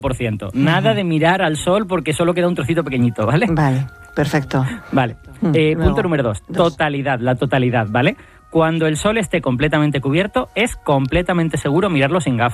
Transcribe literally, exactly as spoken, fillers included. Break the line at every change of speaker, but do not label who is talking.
por ciento. Nada de mirar al sol porque solo queda un trocito pequeñito, ¿vale?
Vale, perfecto.
Vale. Eh, punto número dos, dos, totalidad, la totalidad, ¿vale? Cuando el sol esté completamente cubierto, es completamente seguro mirarlo sin gafas.